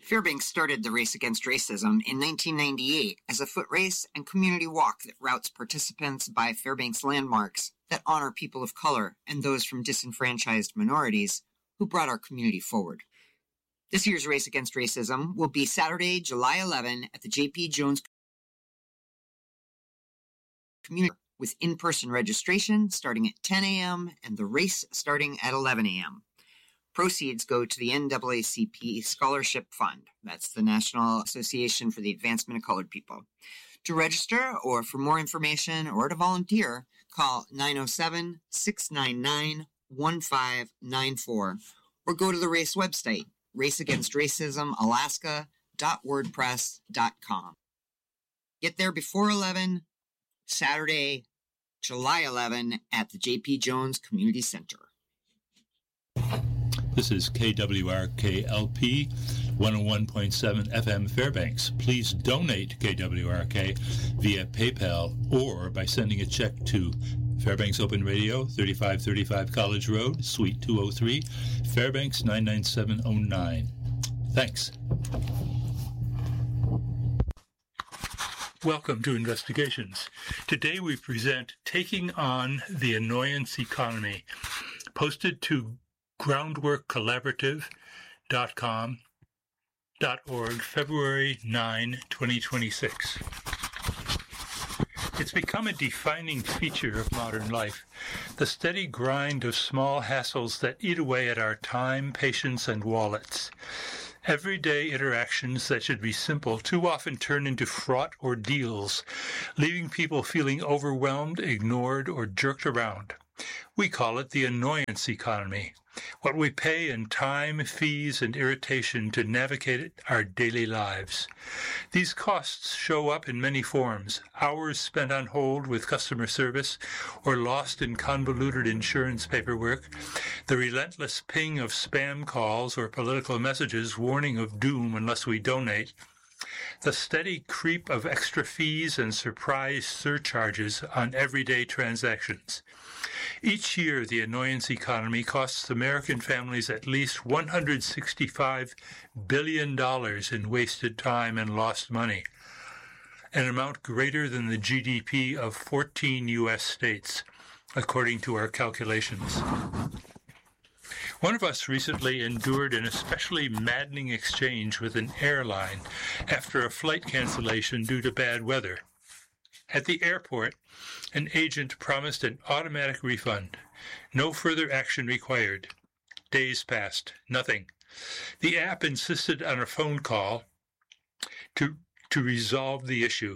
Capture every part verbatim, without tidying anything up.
Fairbanks started the Race Against Racism in nineteen ninety-eight as a foot race and community walk that routes participants by Fairbanks landmarks that honor people of color and those from disenfranchised minorities who brought our community forward. This year's Race Against Racism will be Saturday, July eleventh at the J P. Jones Community with in-person registration starting at ten a.m. and the race starting at eleven a.m. Proceeds go to the N double A C P Scholarship Fund. That's the National Association for the Advancement of Colored People. To register or for more information or to volunteer, call nine oh seven, six nine nine, one five nine four or go to the race website, race against racism alaska dot wordpress dot com. Get there before eleven, Saturday, July eleventh at the J P. Jones Community Center. This is K W R K L P one oh one point seven F M Fairbanks. Please donate to K W R K via PayPal or by sending a check to Fairbanks Open Radio, thirty-five thirty-five College Road, Suite two oh three, Fairbanks nine nine seven oh nine. Thanks. Welcome to Investigations. Today we present Taking on the Annoyance Economy, posted to groundwork collaborative dot com dot org, February ninth, twenty twenty-six. It's become a defining feature of modern life, the steady grind of small hassles that eat away at our time, patience, and wallets. Everyday interactions that should be simple too often turn into fraught ordeals, leaving people feeling overwhelmed, ignored, or jerked around. We call it the annoyance economy, what we pay in time, fees, and irritation to navigate our daily lives. These costs show up in many forms: hours spent on hold with customer service or lost in convoluted insurance paperwork, the relentless ping of spam calls or political messages warning of doom unless we donate, the steady creep of extra fees and surprise surcharges on everyday transactions. Each year, the annoyance economy costs American families at least one hundred sixty-five billion dollars in wasted time and lost money, an amount greater than the G D P of fourteen U S states, according to our calculations. One of us recently endured an especially maddening exchange with an airline after a flight cancellation due to bad weather. At the airport, an agent promised an automatic refund. No further action required. Days passed. Nothing. The app insisted on a phone call to, to resolve the issue.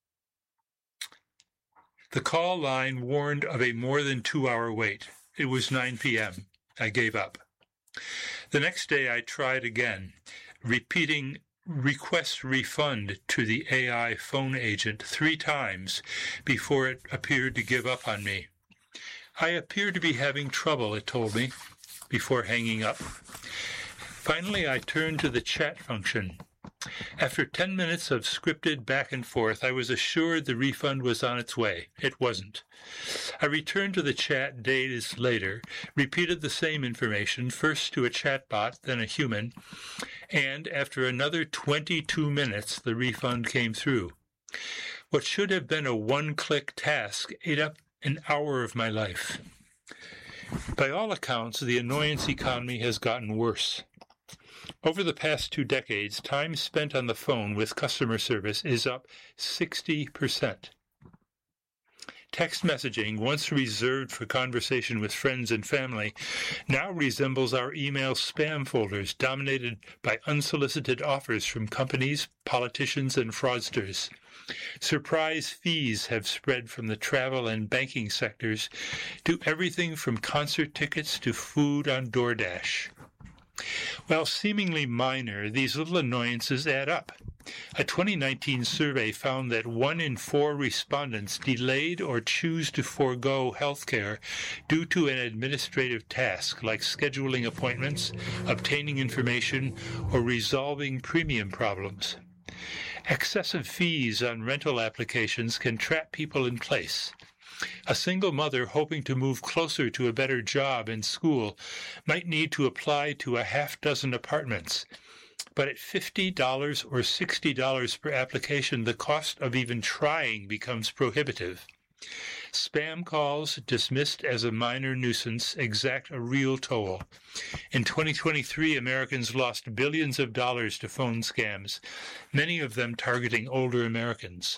The call line warned of a more than two-hour wait. It was nine p.m. I gave up. The next day I tried again, repeating request refund to the A I phone agent three times before it appeared to give up on me. I appear to be having trouble, it told me, before hanging up. Finally, I turned to the chat function. After ten minutes of scripted back and forth, I was assured the refund was on its way. It wasn't. I returned to the chat days later, repeated the same information, first to a chatbot, then a human, and after another twenty-two minutes, the refund came through. What should have been a one-click task ate up an hour of my life. By all accounts, the annoyance economy has gotten worse. Over the past two decades, time spent on the phone with customer service is up sixty percent. Text messaging, once reserved for conversation with friends and family, now resembles our email spam folders dominated by unsolicited offers from companies, politicians, and fraudsters. Surprise fees have spread from the travel and banking sectors to everything from concert tickets to food on DoorDash. While seemingly minor, these little annoyances add up. A twenty nineteen survey found that one in four respondents delayed or choose to forego health care due to an administrative task like scheduling appointments, obtaining information, or resolving premium problems. Excessive fees on rental applications can trap people in place. A single mother hoping to move closer to a better job and school might need to apply to a half dozen apartments, But at fifty dollars or sixty dollars per application, the cost of even trying becomes prohibitive. Spam calls, dismissed as a minor nuisance, exact a real toll. In twenty twenty-three, Americans lost billions of dollars to phone scams, many of them targeting older Americans.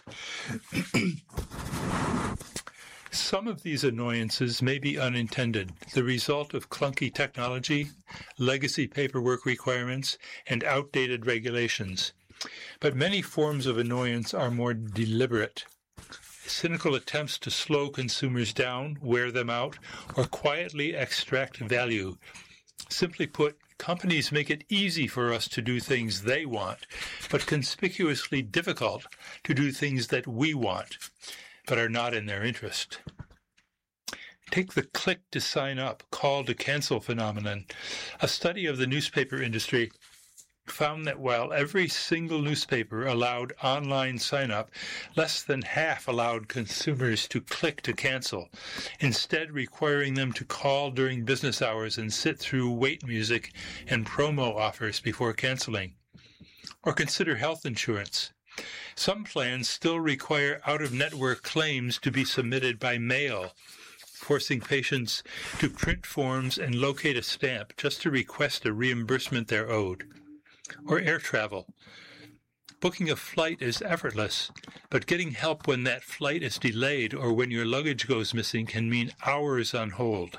Some of these annoyances may be unintended, the result of clunky technology, legacy paperwork requirements, and outdated regulations. But many forms of annoyance are more deliberate. Cynical attempts to slow consumers down, wear them out, or quietly extract value. Simply put, companies make it easy for us to do things they want, but conspicuously difficult to do things that we want, but are not in their interest. Take the click to sign up, call to cancel phenomenon. A study of the newspaper industry found that while every single newspaper allowed online sign-up, less than half allowed consumers to click to cancel, instead requiring them to call during business hours and sit through wait music and promo offers before canceling. Or consider health insurance. Some plans still require out-of-network claims to be submitted by mail, forcing patients to print forms and locate a stamp just to request a reimbursement they're owed. Or air travel. Booking a flight is effortless, but getting help when that flight is delayed or when your luggage goes missing can mean hours on hold.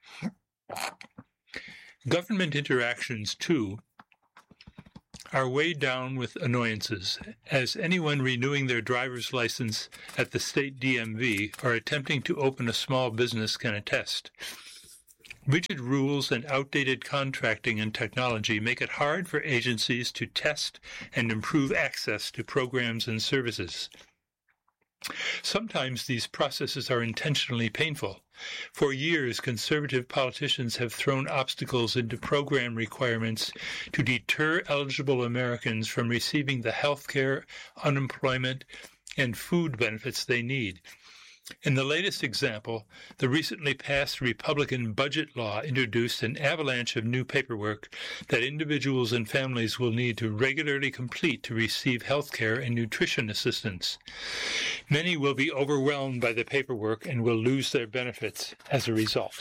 Government interactions, too, are weighed down with annoyances, as anyone renewing their driver's license at the state D M V or attempting to open a small business can attest. Rigid rules and outdated contracting and technology make it hard for agencies to test and improve access to programs and services. Sometimes these processes are intentionally painful. For years, conservative politicians have thrown obstacles into program requirements to deter eligible Americans from receiving the health care, unemployment, and food benefits they need. In the latest example, the recently passed Republican budget law introduced an avalanche of new paperwork that individuals and families will need to regularly complete to receive health care and nutrition assistance. Many will be overwhelmed by the paperwork and will lose their benefits as a result.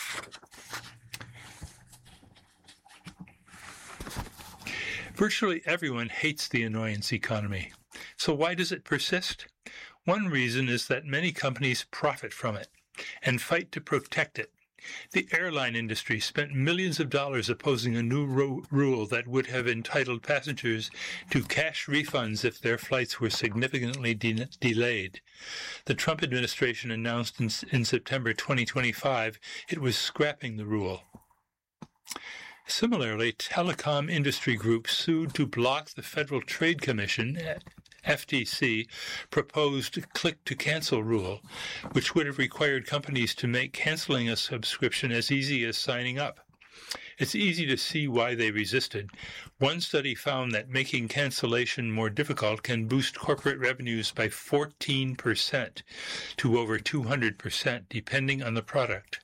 Virtually everyone hates the annoyance economy. So why does it persist? One reason is that many companies profit from it and fight to protect it. The airline industry spent millions of dollars opposing a new ro- rule that would have entitled passengers to cash refunds if their flights were significantly de- delayed. The Trump administration announced in, in September twenty twenty-five it was scrapping the rule. Similarly, telecom industry groups sued to block the Federal Trade Commission F T C proposed click-to-cancel rule, which would have required companies to make canceling a subscription as easy as signing up. It's easy to see why they resisted. One study found that making cancellation more difficult can boost corporate revenues by fourteen percent to over two hundred percent, depending on the product.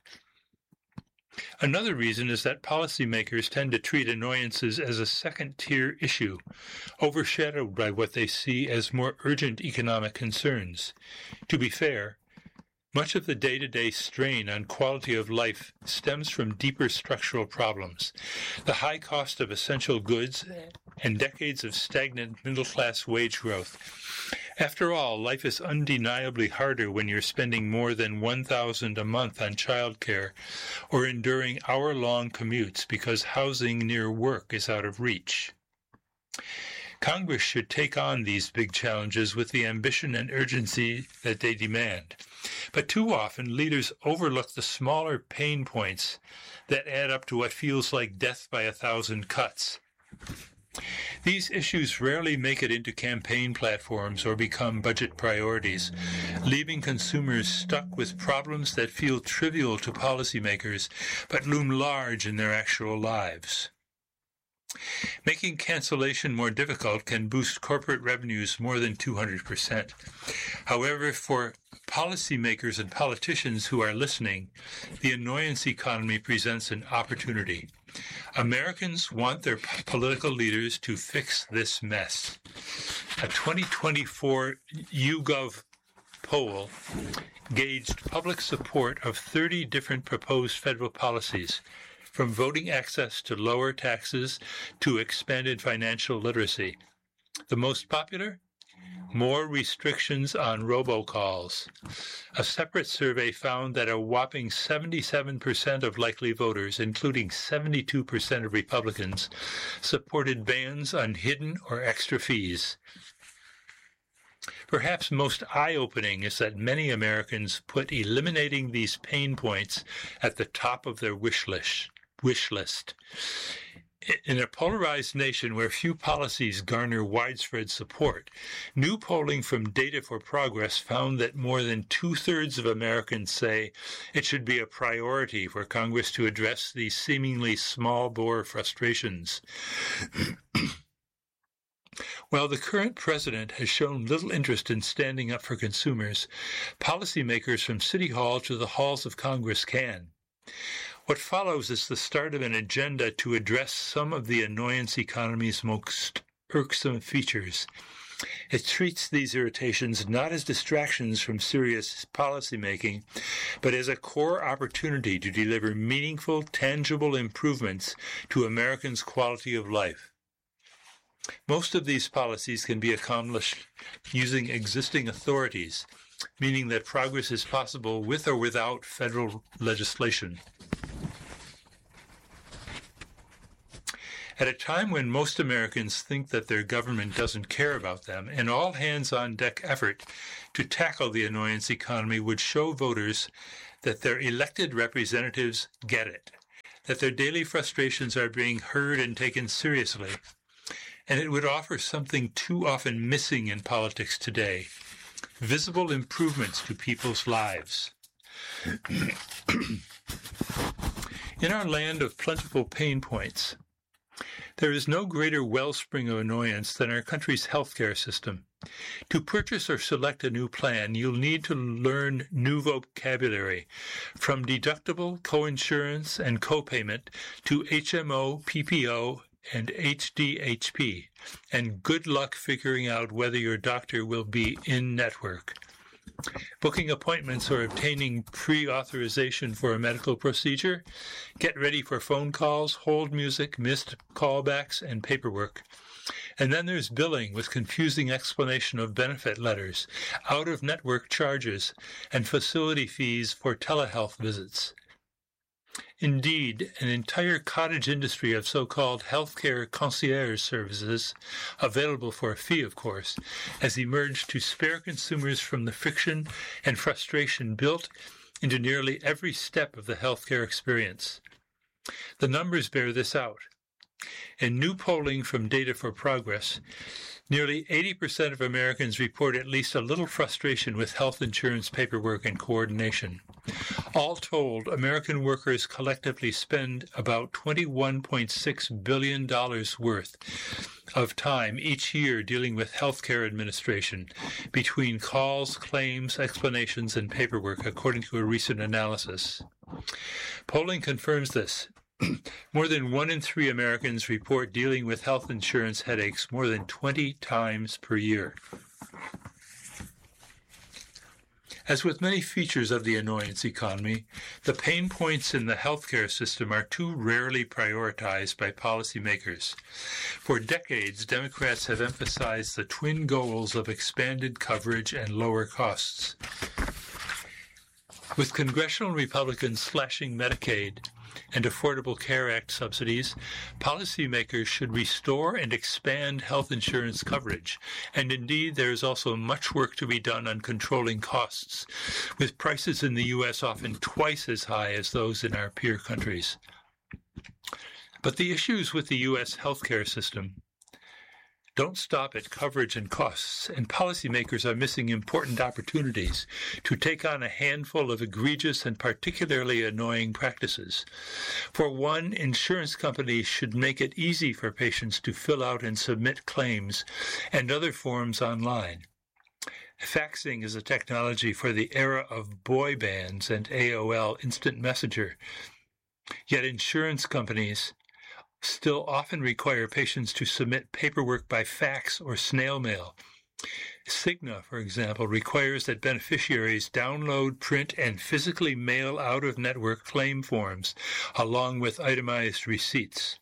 Another reason is that policymakers tend to treat annoyances as a second-tier issue, overshadowed by what they see as more urgent economic concerns. To be fair, much of the day-to-day strain on quality of life stems from deeper structural problems. The high cost of essential goods and decades of stagnant middle-class wage growth. After all, life is undeniably harder when you're spending more than one thousand dollars a month on childcare or enduring hour-long commutes because housing near work is out of reach. Congress should take on these big challenges with the ambition and urgency that they demand. But too often, leaders overlook the smaller pain points that add up to what feels like death by a thousand cuts. These issues rarely make it into campaign platforms or become budget priorities, leaving consumers stuck with problems that feel trivial to policymakers but loom large in their actual lives. Making cancellation more difficult can boost corporate revenues more than two hundred percent. However, for policymakers and politicians who are listening, the annoyance economy presents an opportunity. Americans want their p- political leaders to fix this mess. A twenty twenty-four YouGov poll gauged public support of thirty different proposed federal policies, from voting access to lower taxes to expanded financial literacy. The most popular? More restrictions on robocalls. A separate survey found that a whopping seventy-seven percent of likely voters, including seventy-two percent of Republicans, supported bans on hidden or extra fees. Perhaps most eye-opening is that many Americans put eliminating these pain points at the top of their wish list. Wish list. In a polarized nation where few policies garner widespread support, new polling from Data for Progress found that more than two-thirds of Americans say it should be a priority for Congress to address these seemingly small-bore frustrations. While the current president has shown little interest in standing up for consumers, policymakers from City Hall to the halls of Congress can. What follows is the start of an agenda to address some of the annoyance economy's most irksome features. It treats these irritations not as distractions from serious policymaking, but as a core opportunity to deliver meaningful, tangible improvements to Americans' quality of life. Most of these policies can be accomplished using existing authorities, meaning that progress is possible with or without federal legislation. At a time when most Americans think that their government doesn't care about them, an all-hands-on-deck effort to tackle the annoyance economy would show voters that their elected representatives get it, that their daily frustrations are being heard and taken seriously, and it would offer something too often missing in politics today: visible improvements to people's lives. In our land of plentiful pain points, there is no greater wellspring of annoyance than our country's healthcare system. To purchase or select a new plan, you'll need to learn new vocabulary, from deductible, coinsurance, and copayment to H M O, P P O, and H D H P, and good luck figuring out whether your doctor will be in-network. Booking appointments or obtaining pre-authorization for a medical procedure, get ready for phone calls, hold music, missed callbacks, and paperwork. And then there's billing with confusing explanation of benefit letters, out-of-network charges, and facility fees for telehealth visits. Indeed, an entire cottage industry of so-called healthcare concierge services, available for a fee, of course, has emerged to spare consumers from the friction and frustration built into nearly every step of the healthcare experience. The numbers bear this out. In new polling from Data for Progress, nearly eighty percent of Americans report at least a little frustration with health insurance paperwork and coordination. All told, American workers collectively spend about twenty-one point six billion dollars worth of time each year dealing with healthcare administration, between calls, claims, explanations, and paperwork, according to a recent analysis. Polling confirms this. More than one in three Americans report dealing with health insurance headaches more than twenty times per year. As with many features of the annoyance economy, the pain points in the healthcare system are too rarely prioritized by policymakers. For decades, Democrats have emphasized the twin goals of expanded coverage and lower costs. With congressional Republicans slashing Medicaid and Affordable Care Act subsidies, policymakers should restore and expand health insurance coverage. And indeed, there is also much work to be done on controlling costs, with prices in the U S often twice as high as those in our peer countries. But the issues with the U S healthcare system don't stop at coverage and costs, and policymakers are missing important opportunities to take on a handful of egregious and particularly annoying practices. For one, insurance companies should make it easy for patients to fill out and submit claims and other forms online. Faxing is a technology for the era of boy bands and A O L Instant Messenger. Yet insurance companies still often require patients to submit paperwork by fax or snail mail. Cigna, for example, requires that beneficiaries download, print, and physically mail out-of-network claim forms, along with itemized receipts.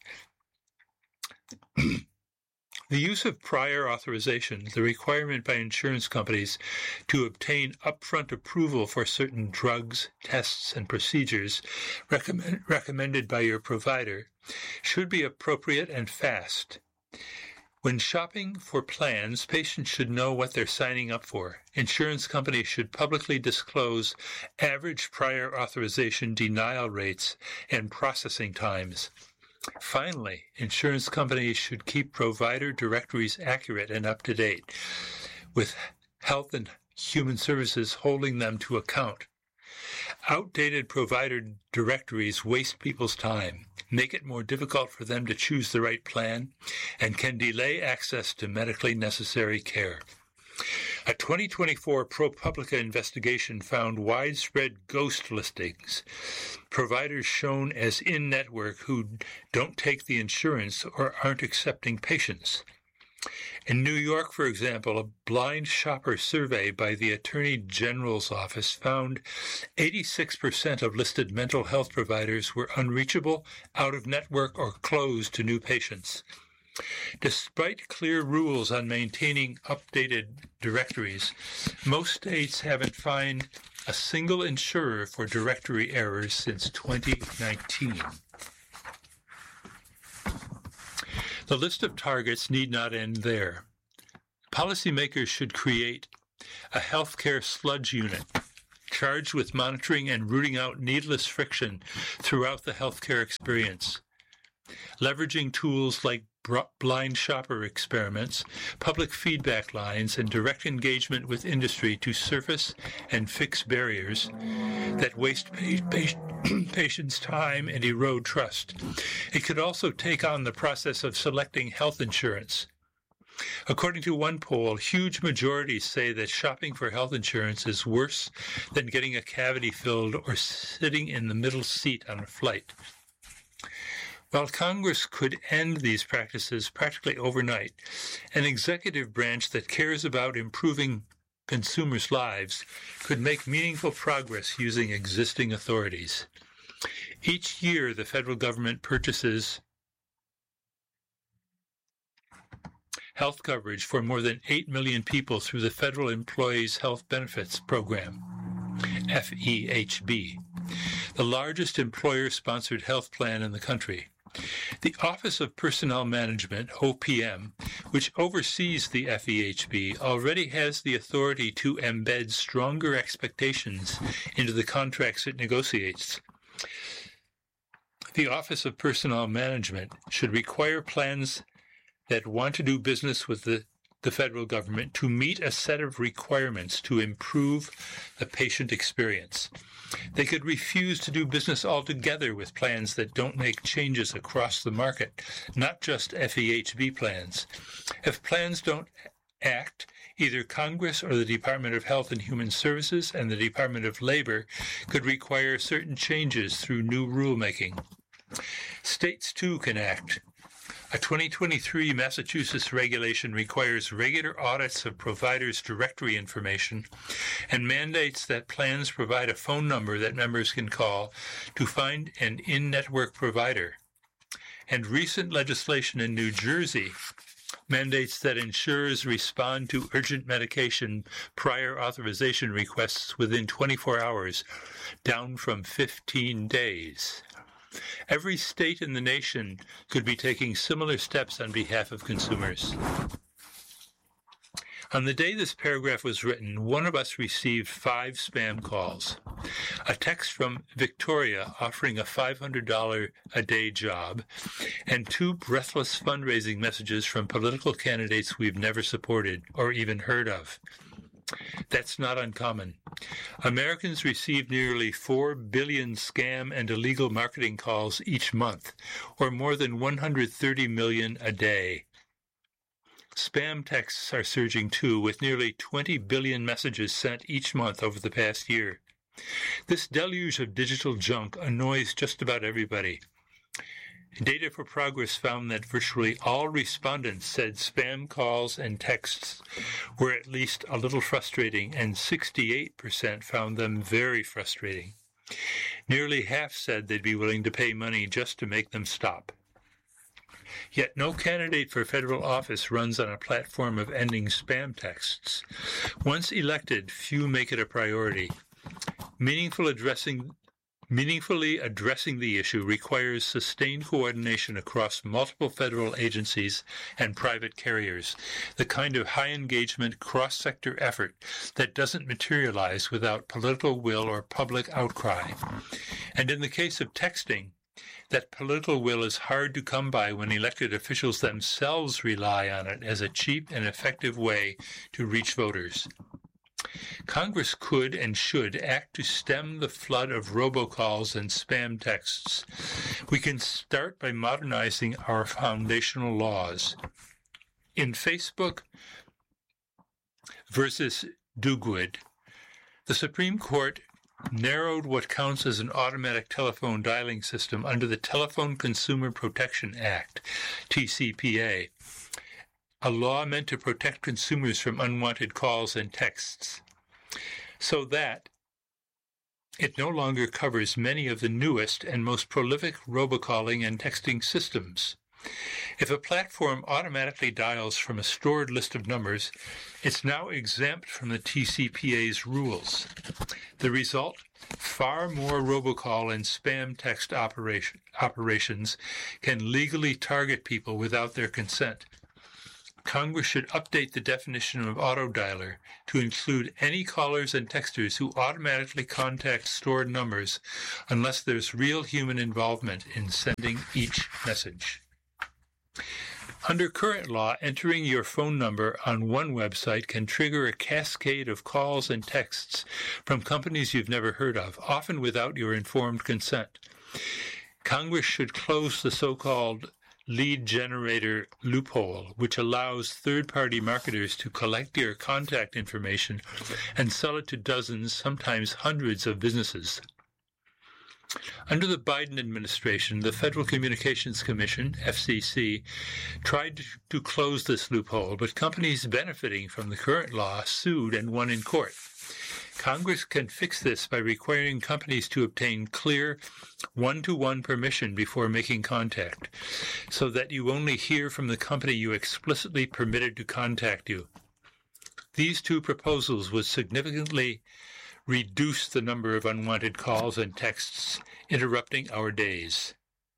The use of prior authorization, the requirement by insurance companies to obtain upfront approval for certain drugs, tests, and procedures recommend, recommended by your provider, should be appropriate and fast. When shopping for plans, patients should know what they're signing up for. Insurance companies should publicly disclose average prior authorization denial rates and processing times. Finally, insurance companies should keep provider directories accurate and up to date, with Health and Human Services holding them to account. Outdated provider directories waste people's time, make it more difficult for them to choose the right plan, and can delay access to medically necessary care. A twenty twenty-four ProPublica investigation found widespread ghost listings, providers shown as in-network who don't take the insurance or aren't accepting patients. In New York, for example, a blind shopper survey by the Attorney General's office found eighty-six percent of listed mental health providers were unreachable, out-of-network, or closed to new patients. Despite clear rules on maintaining updated directories, most states haven't found a single insurer for directory errors since twenty nineteen. The list of targets need not end there. Policymakers should create a healthcare sludge unit charged with monitoring and rooting out needless friction throughout the healthcare experience. Leveraging tools like blind shopper experiments, public feedback lines, and direct engagement with industry to surface and fix barriers that waste pa- pa- patients' time and erode trust. It could also take on the process of selecting health insurance. According to one poll, huge majorities say that shopping for health insurance is worse than getting a cavity filled or sitting in the middle seat on a flight. While Congress could end these practices practically overnight, an executive branch that cares about improving consumers' lives could make meaningful progress using existing authorities. Each year, the federal government purchases health coverage for more than eight million people through the Federal Employees Health Benefits Program, F E H B, the largest employer-sponsored health plan in the country. The Office of Personnel Management, O P M, which oversees the F E H B, already has the authority to embed stronger expectations into the contracts it negotiates. The Office of Personnel Management should require plans that want to do business with the, the federal government to meet a set of requirements to improve the patient experience. They could refuse to do business altogether with plans that don't make changes across the market, not just F E H B plans. If plans don't act, either Congress or the Department of Health and Human Services and the Department of Labor could require certain changes through new rulemaking. States, too, can act. A twenty twenty-three Massachusetts regulation requires regular audits of providers' directory information and mandates that plans provide a phone number that members can call to find an in-network provider. And recent legislation in New Jersey mandates that insurers respond to urgent medication prior authorization requests within twenty-four hours, down from fifteen days. Every state in the nation could be taking similar steps on behalf of consumers. On the day this paragraph was written, one of us received five spam calls. A text from Victoria offering a five hundred dollars a day job, and two breathless fundraising messages from political candidates we've never supported or even heard of. That's not uncommon. Americans receive nearly four billion scam and illegal marketing calls each month, or more than one hundred thirty million a day. Spam texts are surging too, with nearly twenty billion messages sent each month over the past year. This deluge of digital junk annoys just about everybody. Data for Progress found that virtually all respondents said spam calls and texts were at least a little frustrating, and sixty-eight percent found them very frustrating. Nearly half said they'd be willing to pay money just to make them stop. Yet no candidate for federal office runs on a platform of ending spam texts. Once elected, few make it a priority. Meaningful addressing Meaningfully addressing the issue requires sustained coordination across multiple federal agencies and private carriers, the kind of high-engagement, cross-sector effort that doesn't materialize without political will or public outcry. And in the case of texting, that political will is hard to come by when elected officials themselves rely on it as a cheap and effective way to reach voters. Congress could and should act to stem the flood of robocalls and spam texts. We can start by modernizing our foundational laws. In Facebook versus Duguid, the Supreme Court narrowed what counts as an automatic telephone dialing system under the Telephone Consumer Protection Act, T C P A, a law meant to protect consumers from unwanted calls and texts, so that it no longer covers many of the newest and most prolific robocalling and texting systems. If a platform automatically dials from a stored list of numbers, it's now exempt from the T C P A's rules. The result? Far more robocall and spam text operation, operations can legally target people without their consent. Congress should update the definition of autodialer to include any callers and texters who automatically contact stored numbers unless there's real human involvement in sending each message. Under current law, entering your phone number on one website can trigger a cascade of calls and texts from companies you've never heard of, often without your informed consent. Congress should close the so-called lead generator loophole, which allows third-party marketers to collect your contact information and sell it to dozens, sometimes hundreds of businesses. Under the Biden administration, the Federal Communications Commission, F C C, tried to close this loophole, but companies benefiting from the current law sued and won in court. Congress can fix this by requiring companies to obtain clear one-to-one permission before making contact, so that you only hear from the company you explicitly permitted to contact you. These two proposals would significantly reduce the number of unwanted calls and texts interrupting our days.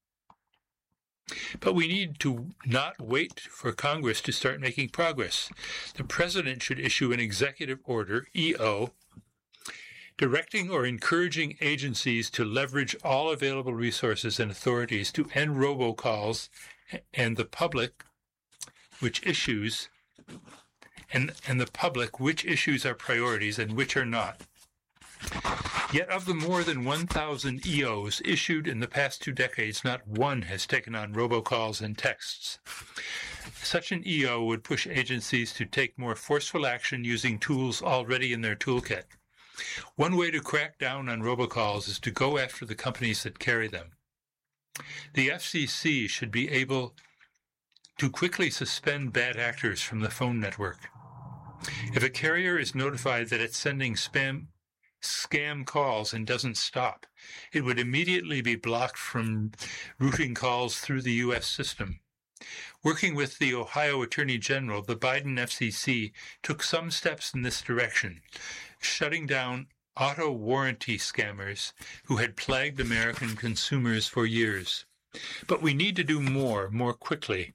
But we need to not wait for Congress to start making progress. The President should issue an executive order, E O, directing or encouraging agencies to leverage all available resources and authorities to end robocalls and the public, which issues, and, and the public, which issues are priorities and which are not. Yet of the more than one thousand E Os issued in the past two decades, not one has taken on robocalls and texts. Such an E O would push agencies to take more forceful action using tools already in their toolkit. One way to crack down on robocalls is to go after the companies that carry them. The F C C should be able to quickly suspend bad actors from the phone network. If a carrier is notified that it's sending spam scam calls and doesn't stop, it would immediately be blocked from routing calls through the U S system. Working with the Ohio Attorney General, the Biden F C C took some steps in this direction, shutting down auto warranty scammers who had plagued American consumers for years. But we need to do more, more quickly,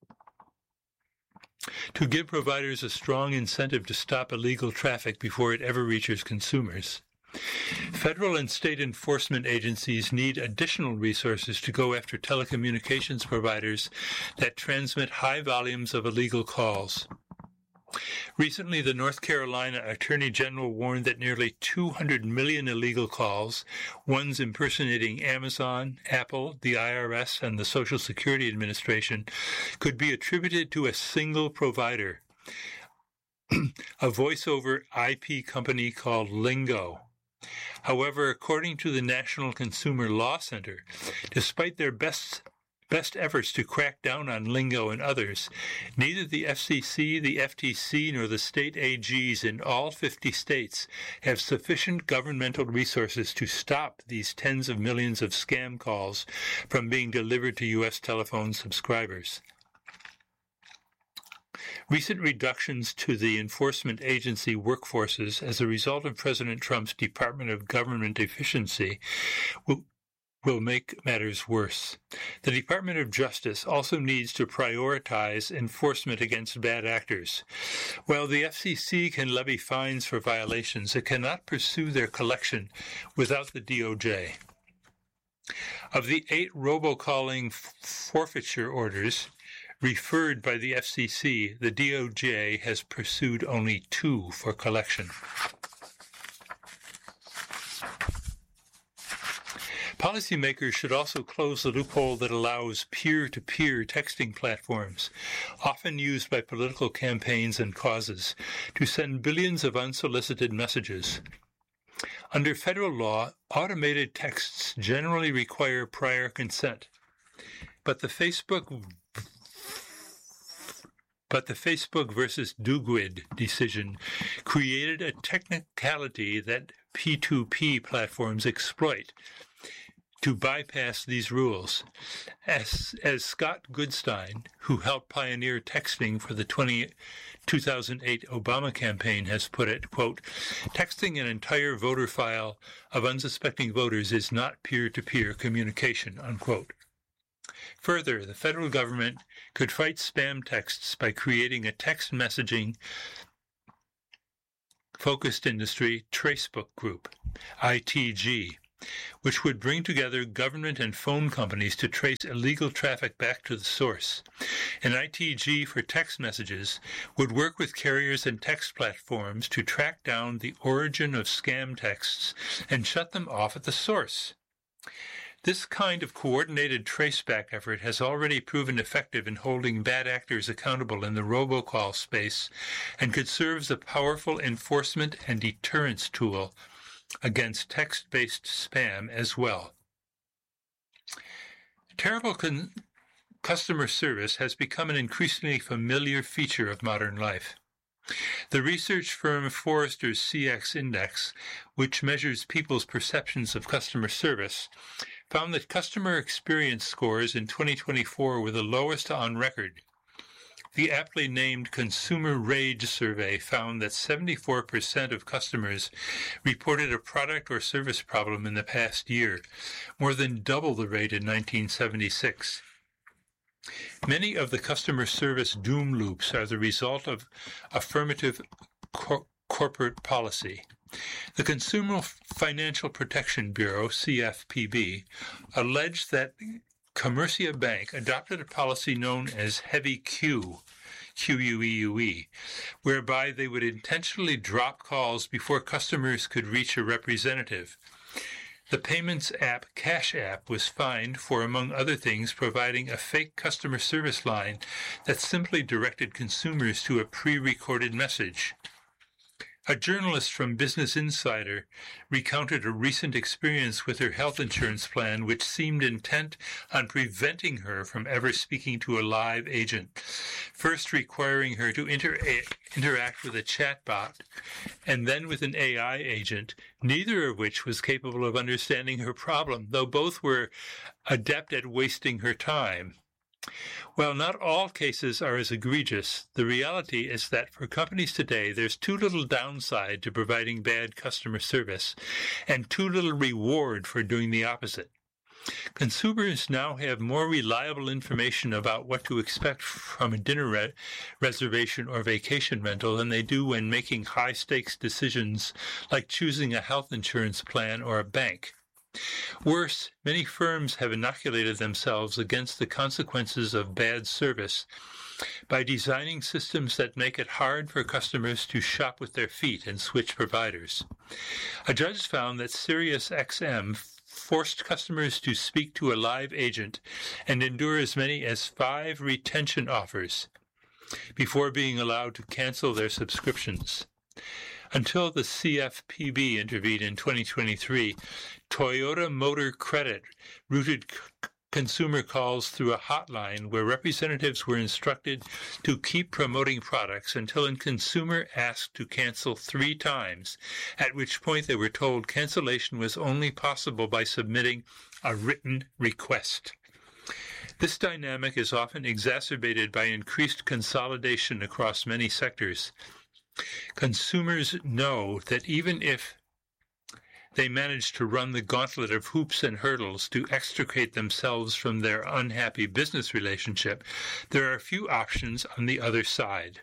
to give providers a strong incentive to stop illegal traffic before it ever reaches consumers. Federal and state enforcement agencies need additional resources to go after telecommunications providers that transmit high volumes of illegal calls. Recently, the North Carolina Attorney General warned that nearly two hundred million illegal calls, ones impersonating Amazon, Apple, the I R S, and the Social Security Administration, could be attributed to a single provider, a voice-over I P company called Lingo. However, according to the National Consumer Law Center, despite their best best efforts to crack down on lingo and others, neither the F C C, the F T C, nor the state A Gs in all fifty states have sufficient governmental resources to stop these tens of millions of scam calls from being delivered to U S telephone subscribers. Recent reductions to the enforcement agency workforces as a result of President Trump's Department of Government efficiency will will make matters worse. The Department of Justice also needs to prioritize enforcement against bad actors. While the F C C can levy fines for violations, it cannot pursue their collection without the D O J. Of the eight robocalling forfeiture orders referred by the F C C, the D O J has pursued only two for collection. Policymakers should also close the loophole that allows peer-to-peer texting platforms, often used by political campaigns and causes, to send billions of unsolicited messages. Under federal law, automated texts generally require prior consent, but the Facebook But the Facebook versus Duguid decision created a technicality that P two P platforms exploit to bypass these rules. As, as Scott Goodstein, who helped pioneer texting for the two thousand eight Obama campaign, has put it, quote, texting an entire voter file of unsuspecting voters is not peer-to-peer communication, unquote. Further, the federal government could fight spam texts by creating a text messaging focused industry tracebook group, I T G, which would bring together government and phone companies to trace illegal traffic back to the source. An I T G for text messages would work with carriers and text platforms to track down the origin of scam texts and shut them off at the source. This kind of coordinated traceback effort has already proven effective in holding bad actors accountable in the robocall space and could serve as a powerful enforcement and deterrence tool against text-based spam as well. Terrible con- customer service has become an increasingly familiar feature of modern life. The research firm Forrester's C X Index, which measures people's perceptions of customer service, found that customer experience scores in twenty twenty-four were the lowest on record. The aptly named Consumer Rage Survey found that seventy-four percent of customers reported a product or service problem in the past year, more than double the rate in nineteen seventy-six. Many of the customer service doom loops are the result of affirmative cor- corporate policy. The Consumer Financial Protection Bureau, C F P B, alleged that Commercia Bank adopted a policy known as Heavy Q, Q U E U E, whereby they would intentionally drop calls before customers could reach a representative. The payments app Cash App was fined for, among other things, providing a fake customer service line that simply directed consumers to a pre-recorded message. A journalist from Business Insider recounted a recent experience with her health insurance plan which seemed intent on preventing her from ever speaking to a live agent, first requiring her to inter- interact with a chatbot and then with an A I agent, neither of which was capable of understanding her problem, though both were adept at wasting her time. While not all cases are as egregious, the reality is that for companies today, there's too little downside to providing bad customer service and too little reward for doing the opposite. Consumers now have more reliable information about what to expect from a dinner re- reservation or vacation rental than they do when making high-stakes decisions like choosing a health insurance plan or a bank. Worse, many firms have inoculated themselves against the consequences of bad service by designing systems that make it hard for customers to shop with their feet and switch providers. A judge found that SiriusXM forced customers to speak to a live agent and endure as many as five retention offers before being allowed to cancel their subscriptions. Until the C F P B intervened in twenty twenty-three, Toyota Motor Credit routed c- consumer calls through a hotline where representatives were instructed to keep promoting products until a consumer asked to cancel three times, at which point they were told cancellation was only possible by submitting a written request. This dynamic is often exacerbated by increased consolidation across many sectors. Consumers know that even if they manage to run the gauntlet of hoops and hurdles to extricate themselves from their unhappy business relationship, there are few options on the other side.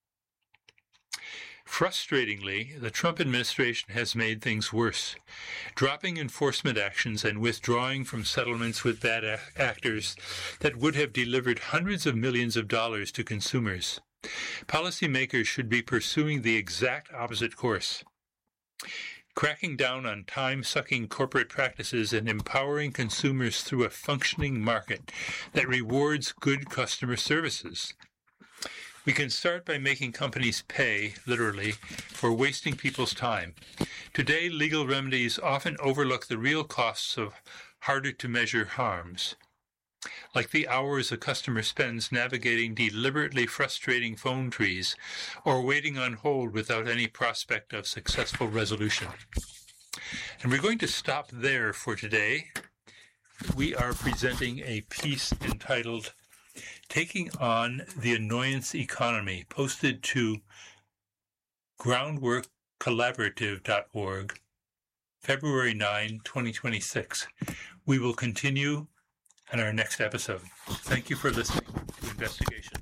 Frustratingly, the Trump administration has made things worse, dropping enforcement actions and withdrawing from settlements with bad actors that would have delivered hundreds of millions of dollars to consumers. Policymakers should be pursuing the exact opposite course, cracking down on time-sucking corporate practices and empowering consumers through a functioning market that rewards good customer services. We can start by making companies pay, literally, for wasting people's time. Today, legal remedies often overlook the real costs of harder-to-measure harms, like the hours a customer spends navigating deliberately frustrating phone trees or waiting on hold without any prospect of successful resolution. And we're going to stop there for today. We are presenting a piece entitled Taking on the Annoyance Economy, posted to groundwork collaborative dot org, February ninth, twenty twenty-six. We will continue in our next episode. Thank you for listening to Investigations.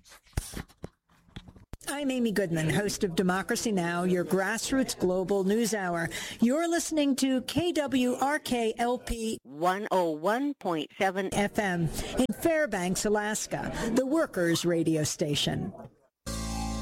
I'm Amy Goodman, host of Democracy Now!, your grassroots global news hour. You're listening to K W R K L P one oh one point seven F M in Fairbanks, Alaska, the workers' radio station.